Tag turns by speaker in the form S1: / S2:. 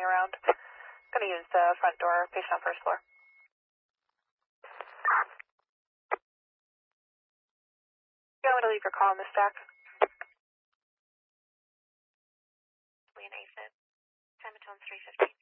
S1: me around. Going to use the front door, patient on first floor. You want me to leave your call on the stack?
S2: Leon AFib. Time of tone's 3:15.